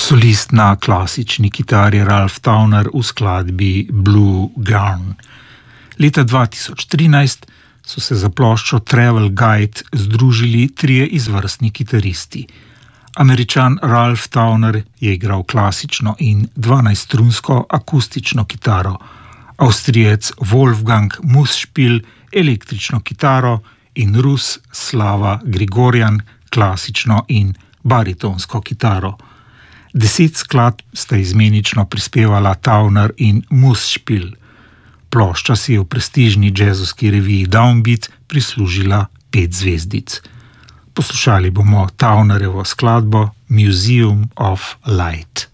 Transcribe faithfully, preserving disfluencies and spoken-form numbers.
solist na klasični kitari Ralph Towner v skladbi Blue Gown. Leta dva tisoč trinajst so se za ploščo Travel Guide združili trije izvrstni kitaristi. Američan Ralph Towner je igral klasično in dvanajststrunsko akustično kitaro, Avstrijec Wolfgang Mußspiel električno kitaro in Rus Slava Grigorjan klasično in baritonsko kitaro. Deset skladb sta izmenično prispevala Towner in Mußspiel. Plošča si je v prestižni džezovski reviji Downbeat prislužila pet zvezdic. Poslušali bomo Townerjevo skladbo Museum of Light.